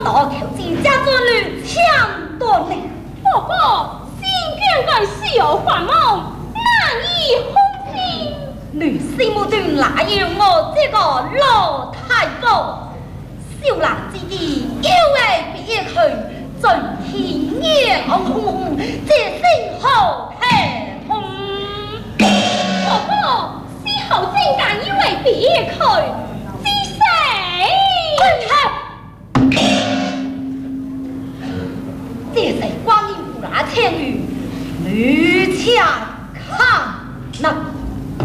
大口子家做女抢夺了。 不过新疆干事有繁忙，难以轰平。 女心目中哪有我这个老太婆？小兰之意，有为别去，最天眼红红，这